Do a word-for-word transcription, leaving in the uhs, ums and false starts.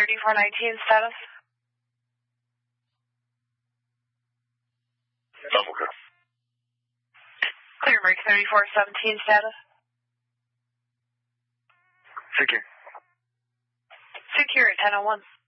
thirty-four nineteen status. Double clear. Clear break thirty-four seventeen status. Secure. Secure at ten oh one.